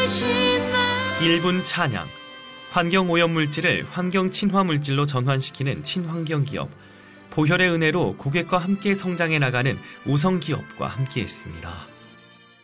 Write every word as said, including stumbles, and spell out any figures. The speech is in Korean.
일 분 찬양. 환경오염물질을 환경친화물질로 전환시키는 친환경기업. 보혈의 은혜로 고객과 함께 성장해 나가는 우성기업과 함께했습니다.